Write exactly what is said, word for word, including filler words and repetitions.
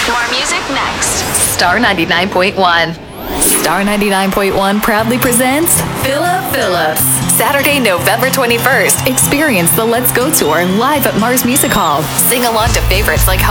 More music next. Star ninety-nine point one. Star ninety-nine point one proudly presents Philip Phillips. Saturday, November twenty-first. Experience the Let's Go Tour live at Mars Music Hall. Sing along to favorites like